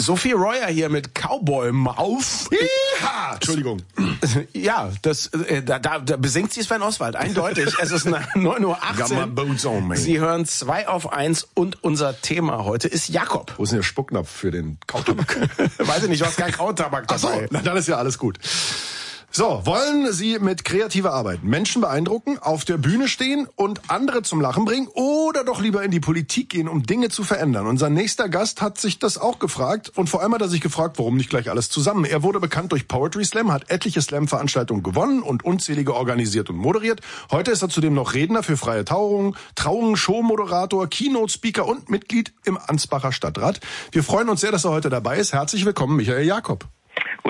Sophie Royer hier mit Cowboy Mouth. Ja, Entschuldigung. Ja, da besingt sie Sven Oswald, eindeutig. Es ist 9:18 Uhr. Sie hören 2 auf 1 und unser Thema heute ist Jakob. Wo ist denn der Spucknapf für den Kautabak? Weiß ich nicht, du hast keinen Kautabak dabei. Ach so, na, dann ist ja alles gut. So, wollen Sie mit kreativer Arbeit Menschen beeindrucken, auf der Bühne stehen und andere zum Lachen bringen oder doch lieber in die Politik gehen, um Dinge zu verändern? Unser nächster Gast hat sich das auch gefragt und vor allem hat er sich gefragt, warum nicht gleich alles zusammen? Er wurde bekannt durch Poetry Slam, hat etliche Slam-Veranstaltungen gewonnen und unzählige organisiert und moderiert. Heute ist er zudem noch Redner für freie Trauungen, Showmoderator, Keynote-Speaker und Mitglied im Ansbacher Stadtrat. Wir freuen uns sehr, dass er heute dabei ist. Herzlich willkommen, Michael Jakob.